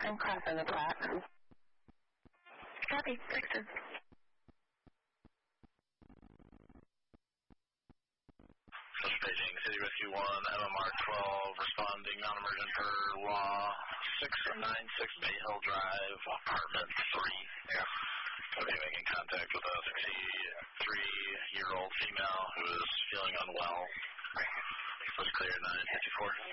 I'm crossing the Platte. Copy. Texas. Paging City Rescue 1, MMR 12, responding non-emergent per law 696 Bay Hill Drive, apartment 3. Yeah. Okay, making contact with a 63-year-old female who is feeling unwell. First clear 954.